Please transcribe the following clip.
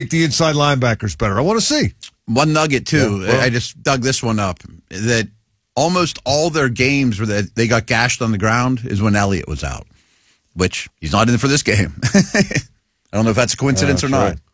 the inside linebackers better. I want to see. One nugget, too. Yeah, well, I just dug this one up. That almost all their games where they got gashed on the ground is when Elliott was out, which he's not in for this game. I don't know if that's a coincidence or not. Right.